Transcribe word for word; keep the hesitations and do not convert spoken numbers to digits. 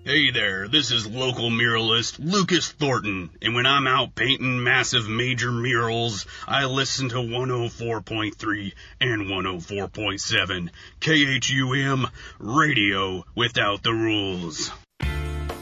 Hey there, this is local muralist Lucas Thornton, and when I'm out painting massive major murals, I listen to one oh four point three and one oh four point seven K H U M Radio Without the Rules.